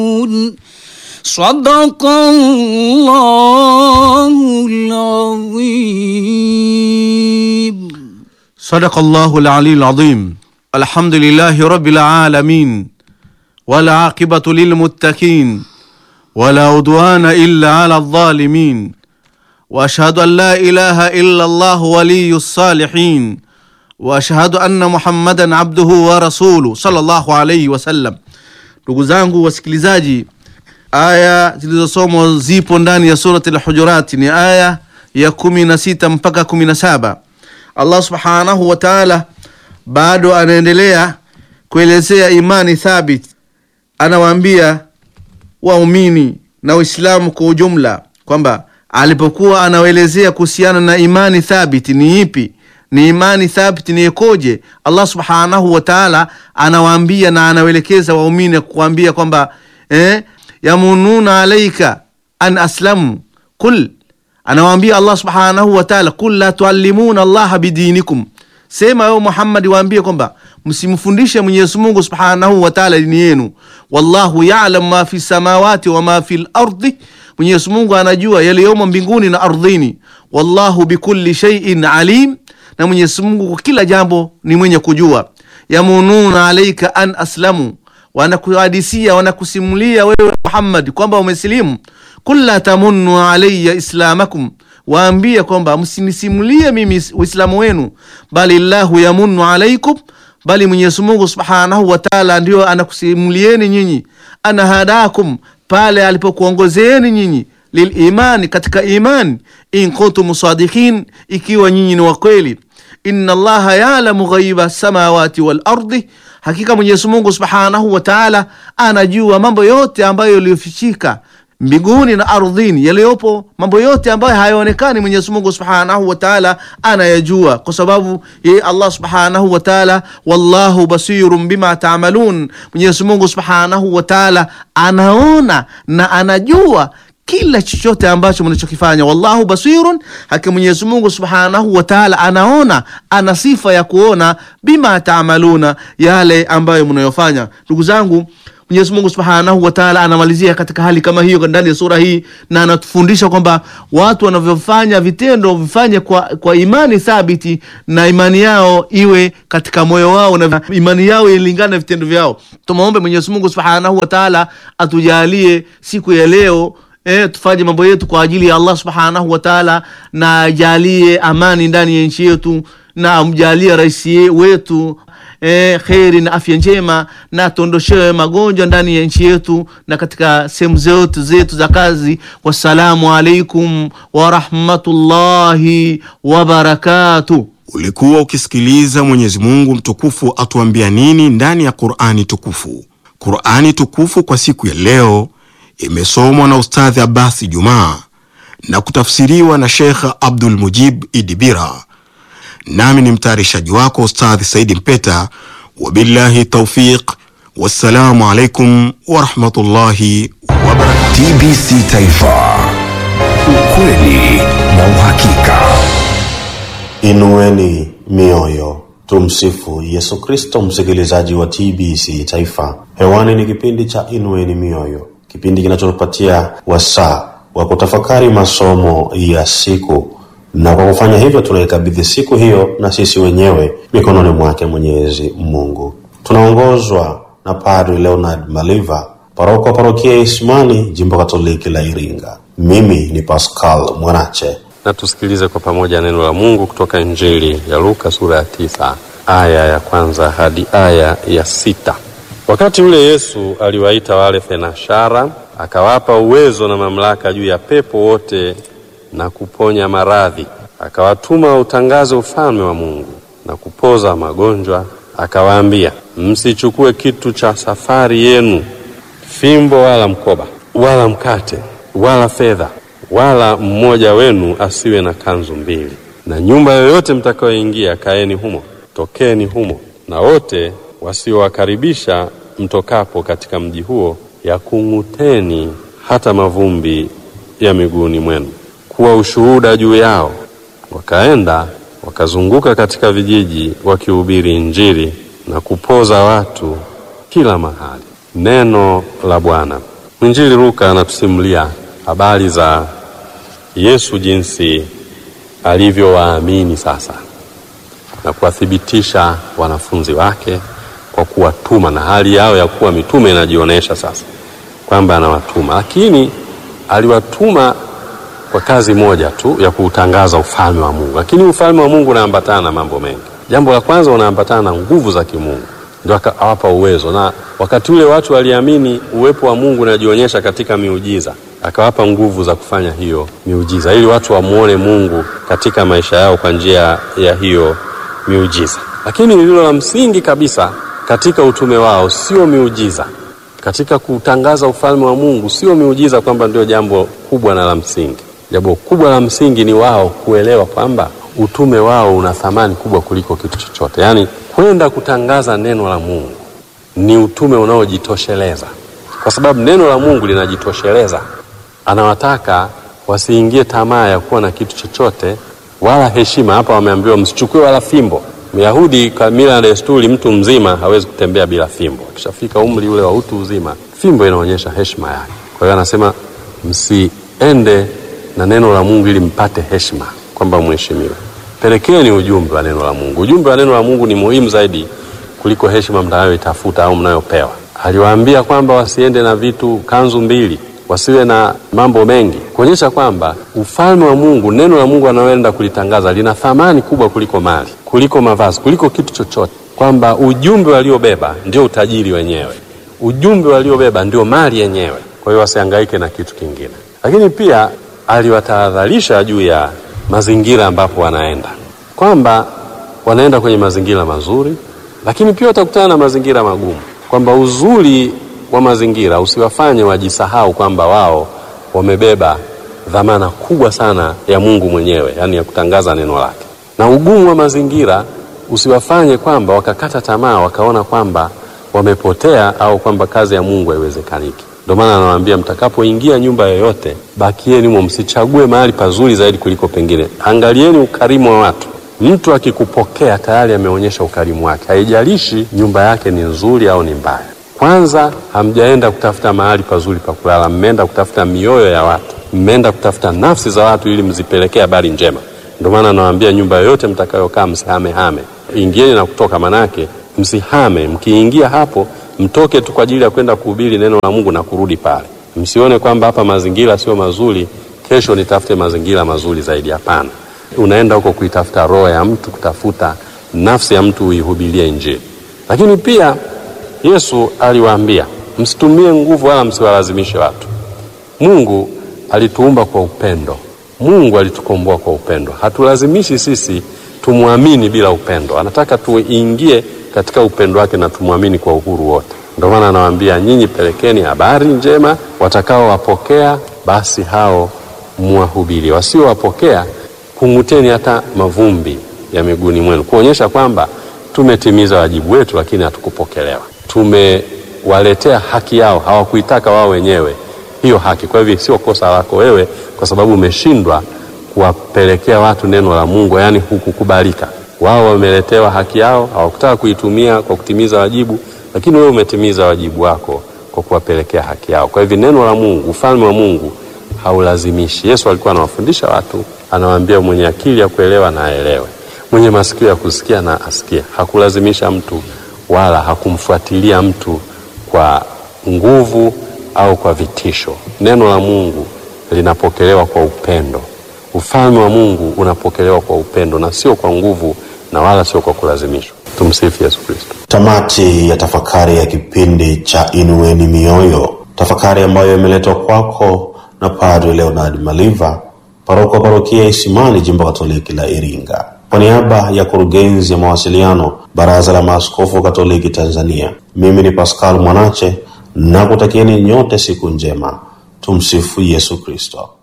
صدق الله العظيم. صدق الله العلي العظيم. الحمد لله رب العالمين والعاقبة للمتقين ولا عدوان إلا على الظالمين وأشهد أن لا إله إلا الله ولي الصالحين وأشهد أن محمدا عبده ورسوله صلى الله عليه وسلم. Ndugu zangu wasikilizaji, aya zilizosomwa zipo ndani ya surati al-Hujurat, ni aya ya 16 mpaka 17. Allah subhanahu wa ta'ala bado anaendelea kuelezea imani thabit. Anawaambia waumini na Uislamu kwa ujumla kwamba alipokuwa anawaelezea kuhusiana na imani thabit ni ipi, ni imani thabit ni ikoje, Allah subhanahu wa ta'ala anawaambia na anawaelekeza waumini kuambia kwamba yamununa alayka an aslamu kul, anawaambia Allah subhanahu wa ta'ala kul la tuallimuna Allah bidinikum, sema wewe Muhammad waambie kwamba msimfundishe Mwenyezi Mungu subhanahu wa ta'ala dini yenu. Wallahu ya'lam ma fi samawati wa ma fil ardi, Mwenyezi Mungu anajua yaliyomo mbinguni na ardhini. Wallahu bikulli shay'in alim, na Mwenyezi Mungu kwa kila jambo ni mwenye kujua. Yamununa alayka an aslamu, wanakuhadisia wanakusimulia wewe Muhammad kwamba umesilimu. Kulla tamunnu alayya islamakum, waambie kwamba msinisimulie mimi Uislamu wenu, bali Allahu yamunnu alaykum, bali Mwenyezi Mungu subhanahu wa ta'ala ndio anakusimulieni nyinyi. Ana hadakum, pale alipokuongozeeni nyinyi lilimani, katika imani, in kuntum sadiqin, ikiwa nyinyi ni wakweli. Inna Allaha ya'lamu ghaiba samawati wal ardi, hakika Mwenyezi Mungu subhanahu wa ta'ala anajua mambo yote ambayo yaliyofichika mbinguni na ardhini, yaliyopo mambo yote ambayo hayaonekani Mwenyezi Mungu subhanahu wa ta'ala anayajua, kwa sababu yeye Allah subhanahu wa ta'ala wallahu basirun bima ta'malun, Mwenyezi Mungu subhanahu wa ta'ala anaona na anajua kila chochote ambacho mnachokifanya. Wallahu basirun, hakika Mwenyezi Mungu subhanahu wa ta'ala anaona, ana sifa ya kuona bima ta'maluna, yale ambayo mnayofanya. Ndugu zangu, Mwenyezi Mungu subhanahu wa ta'ala anamalizia katika hali kama hiyo ndani ya sura hii, na anatufundisha kwamba watu wanavyofanya vitendo vifanye kwa imani thabiti, na imani yao iwe katika moyo wao, na imani yao ilingane vitendo vyao. Tumuombe Mwenyezi Mungu subhanahu wa ta'ala atujalie siku ya leo tufanye mambo yetu kwa ajili ya Allah subhanahu wa ta'ala, na ajalie amani ndani ya nchi yetu, na amjalie rais wetu khairi na afya njema, na tuondoshewe magonjwa ndani ya nchi yetu na katika sehemu zetu za kazi. Wassalamu alaikum wa rahmatullahi wa barakatuh. Ulikuwa ukisikiliza Mwenyezi Mungu mtukufu atuambia nini ndani ya Qur'ani tukufu. Qur'ani tukufu kwa siku ya leo imesomwa na Ustadhi Abbas Juma na kutafsiriwa na Sheikh Abdul Mujib Idibira. Nami ni mtayarishaji wako Ustadhi Saidi Mpeta. Wabillahi tawfiq, wassalamu alaikum wa rahmatullahi wa barakatuh. TBC Taifa, ukweli na uhakika. Inueni mioyo, tumsifu Yesu Kristo. Msikilizaji wa TBC Taifa, hewani ni kipindi cha Inueni Mioyo, kipindi kinachotupatia wasaa wa kutafakari masomo ya siku, na kwa kufanya hivyo tunaikabidhi siku hiyo na sisi wenyewe mikononi mwake Mwenyezi Mungu. Tunaongozwa na Padre Leonard Maliva, paroko parokia Ismani, Jimbo Katoliki la Iringa. Mimi ni Pascal Mwanache, na tusikilize kwa pamoja neno la Mungu kutoka Injili ya Luka sura ya 9 aya ya 1 hadi aya ya 6. Wakati ule Yesu aliwaita wale thenashara, akawapa uwezo na mamlaka juu ya pepo wote na kuponya maradhi. Akawatuma utangaze ufalme wa Mungu na kupoza magonjwa. Akawaambia, msichukue kitu cha safari yenu, fimbo wala mkoba, wala mkate, wala fedha, wala mmoja wenu asiwe na kanzu mbili. Na nyumba yoyote mtakayoingia, kaeni humo, tokeni humo, na wote wasiowakaribisha mtokapo katika mji huo, yakung'uteni hata mavumbi ya miguuni mwenu, kuwa ushuhuda juu yao. Wakaenda wakazunguka katika vijiji wakihubiri Injili na kupoza watu kila mahali. Neno la Bwana. Mwinjili Luka anatusimulia habari za Yesu jinsi alivyowaamini sasa na kuwathibitisha wanafunzi wake kwa kuwatuma, na hali yao ya kuwa mitume inajionyesha sasa kwamba anawatuma, lakini aliwatuma kwa kazi moja tu ya kuutangaza ufalme wa Mungu. Lakini ufalme wa Mungu unaambatana na mambo mengi. Jambo la kwanza, unaambatana na nguvu za kimungu, ndio akawapa uwezo. Na wakati ule watu waliamini uwepo wa Mungu unajionyesha katika miujiza, akawapa nguvu za kufanya hiyo miujiza ili watu wamuone Mungu katika maisha yao kwa njia ya hiyo miujiza. Lakini lililo la msingi kabisa katika utume wao sio miujiza. Katika kutangaza ufalme wa Mungu sio miujiza kwamba ndio jambo kubwa na la msingi. Jambo kubwa la msingi ni wao kuelewa kwamba utume wao una thamani kubwa kuliko kitu chochote. Yaani kwenda kutangaza neno la Mungu ni utume unaojitosheleza, kwa sababu neno la Mungu linajitosheleza. Anawataka wasiingie tamaa ya kuwa na kitu chochote wala heshima. Hapa wameambiwa msichukue wala fimbo. Myahudi kwa mila na desturi, mtu mzima hawezi kutembea bila fimbo. Akishafika umri ule wa utu uzima, fimbo inaonyesha heshima yake. Kwa hiyo anasema msiende na neno la Mungu ili mpate heshima kwamba mheshimiwe. Pelekeni ujumbe wa neno la Mungu. Ujumbe wa neno la Mungu ni muhimu zaidi kuliko heshima mnayoitafuta au mnayopewa. Aliwaambia kwamba wasiende na vitu, kanzu mbili, wasiwe na mambo mengi, kuonyesha kwamba ufalme wa Mungu, neno la Mungu anaoenda kulitangaza lina thamani kubwa kuliko mali, kuliko mavazi, kuliko kitu chochote. Kwamba ujumbe waliobeba ndio utajiri wenyewe, ujumbe waliobeba ndio mali yenyewe. Kwa hiyo wasihangaike na kitu kingine. Lakini pia aliwatahadharisha juu ya mazingira ambapo wanaenda, kwamba wanaenda kwenye mazingira mazuri, lakini pia watakutana na mazingira magumu. Kwamba uzuri wa mazingira usiwafanye wajisahau kwamba wao wamebeba dhamana kubwa sana ya Mungu mwenyewe, yani ya kutangaza neno lake. Na ugumu wa mazingira usiwafanye kwamba wakakata tamaa, wakaona kwamba wamepotea au kwamba kazi ya Mungu haiwezekaniki. Ndio maana anawaambia mtakapoingia nyumba yoyote, bakieni humo, msichague mahali pazuri zaidi kuliko pengine. Angalieni ukarimu wa watu. Mtu akikupokea tayari ameonyesha ukarimu wake. Haijalishi nyumba yake ni nzuri au ni mbaya. Kwanza hamjaenda kutafuta mahali pazuri pa kulala, mmeenda kutafuta mioyo ya watu. Mmeenda kutafuta nafsi za watu ili mzipelekee habari njema. Ndio maana anawaambia nyumba yoyote mtakayokaa msihame. Ingieni na kutoka, manake msihame. Mkiingia hapo mtoke tu kwa ajili ya kwenda kuhubiri neno la Mungu na kurudi pale. Msione kwamba hapa mazingira sio mazuri, kesho nitafute mazingira mazuri zaidi. Hapana. Unaenda huko kuitafuta roho ya mtu, kutafuta nafsi ya mtu uihubirie Injili. Lakini pia Yesu aliwaambia msitumie nguvu wala msiwalazimishe watu. Mungu alituumba kwa upendo. Mungu alitukomboa kwa upendo. Hatulazimishi sisi tumuamini bila upendo. Anataka tuingie katika upendo wake na tumuamini kwa uhuru wote. Ndio maana anawaambia nyinyi pelekeni habari njema, watakao wapokea basi hao muwahubiri. Wasiowapokea kunguteni hata mavumbi ya miguuni mwenu, kuonyesha kwamba tumetimiza wajibu wetu lakini hatukupokelewa. Tumewaletea haki yao, hawakuitaka wao wenyewe hiyo haki. Kwa hivyo sio kosa lako wewe kwa sababu umeshindwa kuwapelekea watu neno la Mungu, yani hukukubalika. Wao wameletewa haki yao, hawakutaka kuitumia kwa kutimiza wajibu, lakini wewe umetimiza wajibu wako kwa kuwapelekea haki yao. Kwa hivyo neno la Mungu, ufalme wa Mungu haulazimishi. Yesu alikuwa anawafundisha watu, anawaambia mwenye akili ya kuelewa na aelewe, mwenye masikio ya kusikia na asikie. Hakulazimisha mtu wala hakumfuatilia mtu kwa nguvu au kwa vitisho. Neno la Mungu linapokelewa kwa upendo. Ufalme wa Mungu unapokelewa kwa upendo na sio kwa nguvu na wala sio kwa kulazimishwa. Tumsifu Yesu Kristo. Tamati ya tafakari ya kipindi cha Inueni Mioyo, tafakari ambayo imeletwa kwako na Padre Leonard Maliva, paroko parokia Isimani, Jimbo Katoliki la Iringa. Kwa niaba ya kurugenzi ya mawasiliano, Baraza la Maaskofu Katoliki Tanzania, mimi ni Pascal Mwanache na kutakieni nyote siku njema. Tumsifu Yesu Kristo.